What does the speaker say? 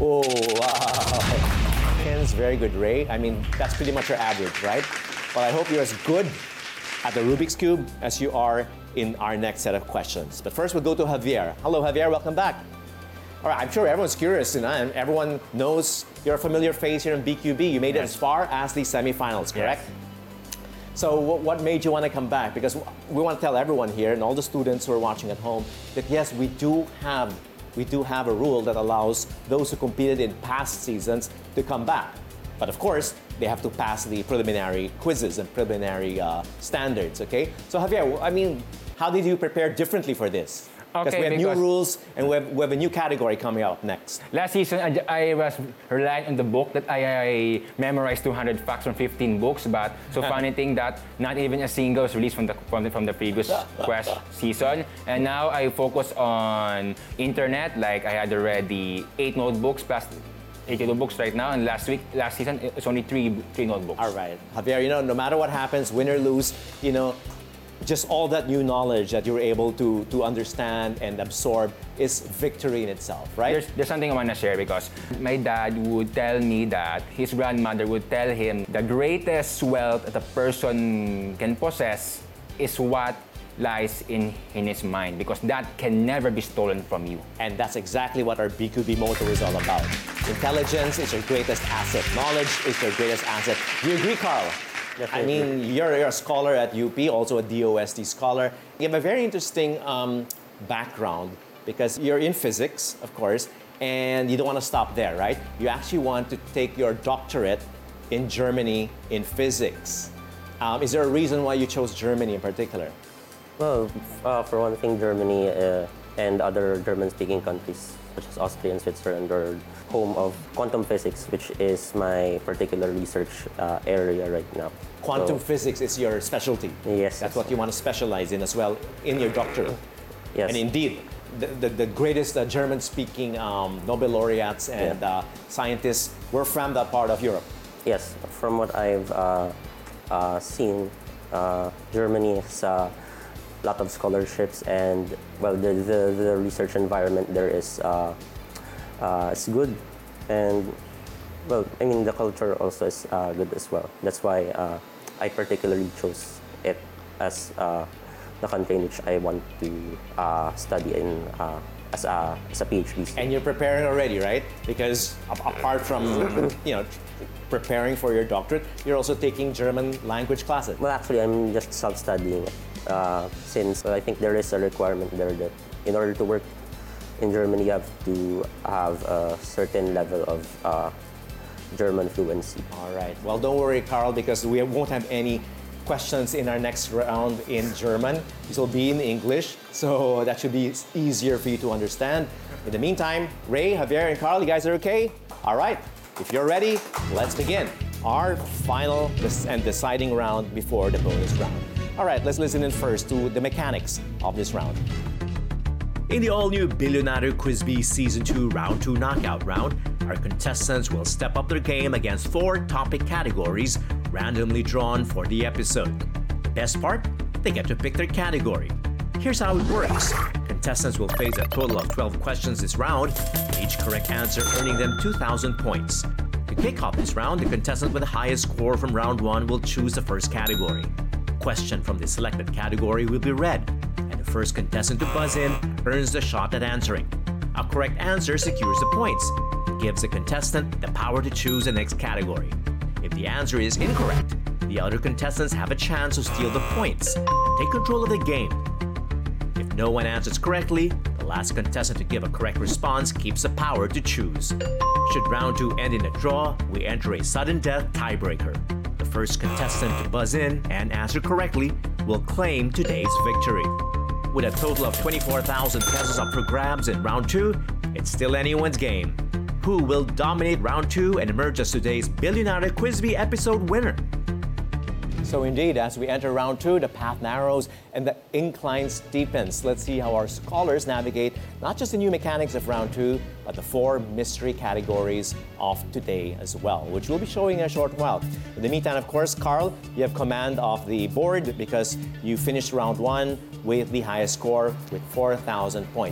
Oh, wow. Ken's very good, Ray. I mean, that's pretty much your average, right? Well, I hope you're as good at the Rubik's Cube as you are in our next set of questions. But first, we'll go to Javier. Hello, Javier. Welcome back. All right, I'm sure everyone's curious, and everyone knows you're a familiar face here in BQB. You made it as far as the semifinals, correct? Yes. So what made you want to come back? Because we want to tell everyone here and all the students who are watching at home that yes, we do have a rule that allows those who competed in past seasons to come back. But of course, they have to pass the preliminary quizzes and preliminary standards, okay? So Javier, I mean, how did you prepare differently for this? Because we have new rules and we have a new category coming out next. Last season, I was relying on the book that I memorized 200 facts from 15 books. But so funny thing that not even a single was released from the previous quest season. And now I focus on internet. Like I had already 8 notebooks plus 80 notebooks right now. And last season, it's only three notebooks. All right, Javier. You know, no matter what happens, win or lose, you know, just all that new knowledge that you were able to understand and absorb is victory in itself, right? There's something I want to share because my dad would tell me that his grandmother would tell him the greatest wealth that a person can possess is what lies in his mind because that can never be stolen from you. And that's exactly what our BQB motto is all about. Intelligence is your greatest asset. Knowledge is your greatest asset. Do you agree, Carl? Definitely. I mean, you're a scholar at UP, also a DOST scholar. You have a very interesting background because you're in physics, of course, and you don't want to stop there, right? You actually want to take your doctorate in Germany in physics. Is there a reason why you chose Germany in particular? Well, for one thing, Germany and other German-speaking countries, such as Austria and Switzerland, are home of quantum physics, which is my particular research area right now. Quantum physics is your specialty. Yes. That's what you want to specialize in as well in your doctorate. Yes. And indeed, the greatest German-speaking Nobel laureates and scientists were from that part of Europe. Yes. From what I've seen, Germany has a lot of scholarships, and well, the research environment there is it's good, and well, I mean the culture also is good as well. That's why I particularly chose it as the country in which I want to study in as a PhD student. And you're preparing already, right? Because apart from preparing for your doctorate, you're also taking German language classes. Well, actually, I'm just self-studying it since I think there is a requirement there that in order to work in Germany, you have to have a certain level of German fluency. All right. Well, don't worry, Carl, because we won't have any questions in our next round in German. These will be in English, so that should be easier for you to understand. In the meantime, Ray, Javier, and Carl, you guys are okay? All right. If you're ready, let's begin our final and deciding round before the bonus round. All right, let's listen in first to the mechanics of this round. In the all-new Billionaire Quiz Bee Season 2 Round 2 Knockout Round, our contestants will step up their game against 4 topic categories randomly drawn for the episode. Best part? They get to pick their category. Here's how it works. Contestants will face a total of 12 questions this round, each correct answer earning them 2,000 points. To kick off this round, the contestant with the highest score from round 1 will choose the first category. A question from the selected category will be read, and the first contestant to buzz in earns the shot at answering. A correct answer secures the points and gives the contestant the power to choose the next category. If the answer is incorrect, the other contestants have a chance to steal the points and take control of the game. If no one answers correctly, the last contestant to give a correct response keeps the power to choose. Should round 2 end in a draw, we enter a sudden death tiebreaker. The first contestant to buzz in and answer correctly will claim today's victory. With a total of 24,000 pesos up for grabs in round 2, it's still anyone's game. Who will dominate round 2 and emerge as today's Billionaire Quiz Bee episode winner? So indeed, as we enter round 2, the path narrows and the incline steepens. Let's see how our scholars navigate not just the new mechanics of round 2, but the 4 mystery categories of today as well, which we'll be showing in a short while. In the meantime, of course, Carl, you have command of the board because you finished round 1 with the highest score with 4,000 points.